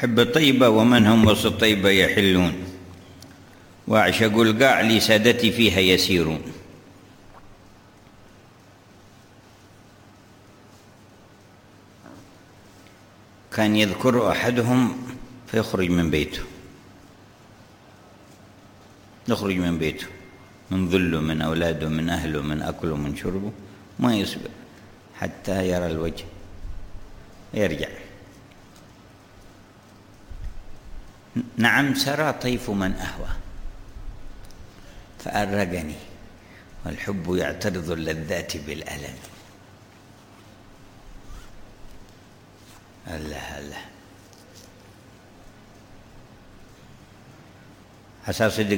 أحب طيبة ومن هم وسط طيبة يحلون، وأعشق القاع لسادتي فيها يسيرون. كان يذكر أحدهم فيخرج من بيته، يخرج من بيته، من ظله، من أولاده، من أهله، من أكله، من شربه، ما يصبر حتى يرى الوجه يرجع. نعم سرى طيف من أهوى فأرقني، والحب يعترض اللذات بالألم. الله الله. حساس